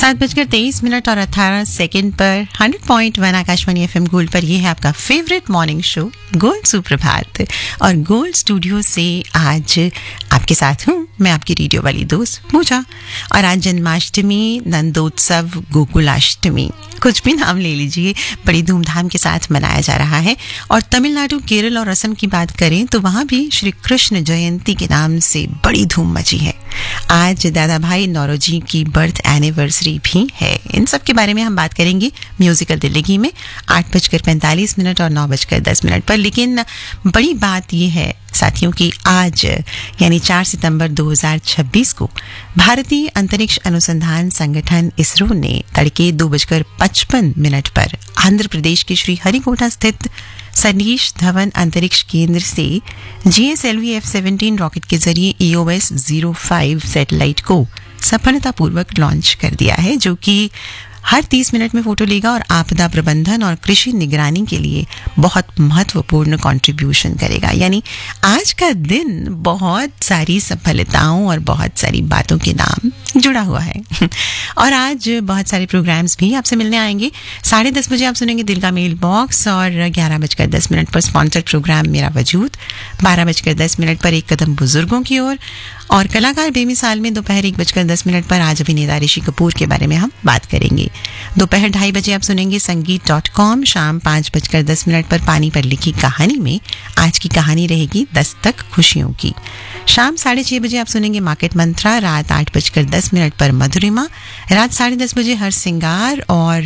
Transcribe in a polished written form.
7:23 और 18 सेकंड पर 100.1 Akashvani FM gold पर ये है आपका फेवरेट मॉर्निंग शो गोल्ड सुप्रभात। और गोल्ड स्टूडियो से आज आपके साथ हूँ मैं, आपकी रेडियो वाली दोस्त पूजा। और आज जन्माष्टमी, नंदोत्सव, गोकुलाष्टमी, कुछ भी नाम ले लीजिए, बड़ी धूमधाम के साथ मनाया जा रहा है। और तमिलनाडु, केरल और असम की बात करें तो वहाँ भी श्री कृष्ण जयंती के नाम से बड़ी धूम मची है। आज दादा भाई नौरोजी की बर्थ एनिवर्सरी भी है। इन सब के बारे में हम बात करेंगे म्यूजिकल दिल्ली में 8:45 और 9:10 पर। लेकिन बड़ी बात यह है साथियों कि आज यानी 4 सितंबर 2026 को भारतीय अंतरिक्ष अनुसंधान संगठन इसरो ने तड़के 2:55 पर आंध्र प्रदेश के श्री हरिकोटा स्थित सतीश धवन अंतरिक्ष केंद्र से GSLV F-17 रॉकेट के जरिए EOS-05 सैटेलाइट को सफलतापूर्वक लॉन्च कर दिया है, जो कि हर 30 मिनट में फोटो लेगा और आपदा प्रबंधन और कृषि निगरानी के लिए बहुत महत्वपूर्ण कंट्रीब्यूशन करेगा। यानी आज का दिन बहुत सारी सफलताओं और बहुत सारी बातों के नाम जुड़ा हुआ है। और आज बहुत सारे प्रोग्राम्स भी आपसे मिलने आएंगे। 10:30 बजे आप सुनेंगे दिल का मेल बॉक्स और 11:10 पर स्पॉन्सर्ड प्रोग्राम मेरा वजूद। 12:10 पर एक कदम बुजुर्गों की ओर और कलाकार बेमिसाल में दोपहर 1:10 पर आज अभिनेता ऋषि कपूर के बारे में हम बात करेंगे। दोपहर 2:30 बजे आप सुनेंगे संगीत.com। शाम 5:10 पर पानी पर लिखी कहानी में आज की कहानी रहेगी दस्तक खुशियों की। शाम 6:30 बजे आप सुनेंगे मार्केट मंत्रा। रात 8:10 पर मधुरिमा। रात 10:30 बजे हर सिंगार और